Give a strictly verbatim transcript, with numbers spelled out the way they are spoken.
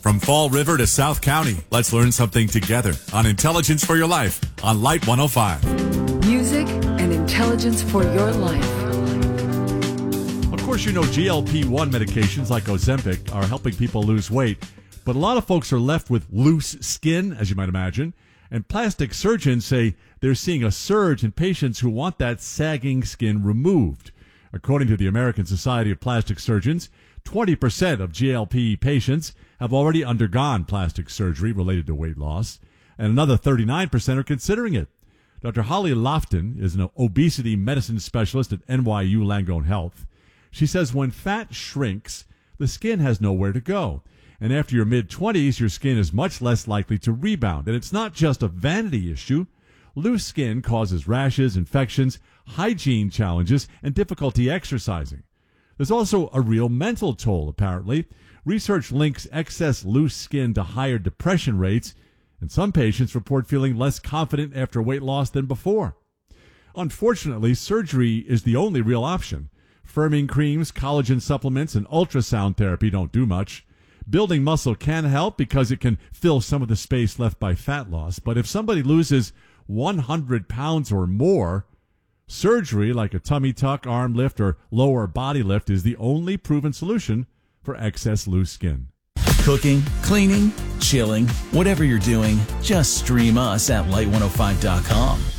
From Fall River to South County, let's learn something together on Intelligence for Your Life on Light one oh five. Music and intelligence for your life. Of course, you know G L P one medications like Ozempic are helping people lose weight, but a lot of folks are left with loose skin, as you might imagine, and plastic surgeons say they're seeing a surge in patients who want that sagging skin removed. According to the American Society of Plastic Surgeons, twenty percent of G L P patients have already undergone plastic surgery related to weight loss, and another thirty-nine percent are considering it. Doctor Holly Lofton is an obesity medicine specialist at N Y U Langone Health. She says when fat shrinks, the skin has nowhere to go. And after your mid-twenties, your skin is much less likely to rebound. And it's not just a vanity issue. Loose skin causes rashes, infections, hygiene challenges, and difficulty exercising. There's also a real mental toll, apparently. Research links excess loose skin to higher depression rates, and some patients report feeling less confident after weight loss than before. Unfortunately, surgery is the only real option. Firming creams, collagen supplements, and ultrasound therapy don't do much. Building muscle can help because it can fill some of the space left by fat loss. But if somebody loses one hundred pounds or more, surgery like a tummy tuck, arm lift, or lower body lift is the only proven solution for excess loose skin. Cooking, cleaning, chilling, whatever you're doing, just stream us at light one oh five dot com.